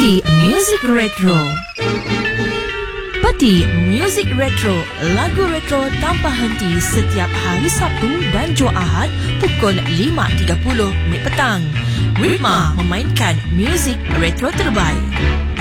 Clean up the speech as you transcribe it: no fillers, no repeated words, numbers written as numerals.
Peti Music Retro. Peti Music Retro, lagu retro tanpa henti setiap hari Sabtu dan Jumaat pukul 5.30 petang. Rima memainkan muzik retro terbaik.